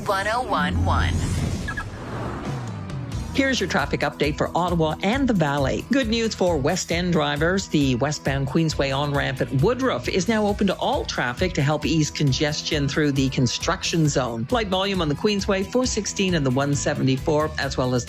1011. Here's your traffic update for Ottawa and the Valley. Good news for West End drivers. The westbound Queensway on-ramp at Woodruff is now open to all traffic to help ease congestion through the construction zone. Light volume on the Queensway, 416 and the 174, as well as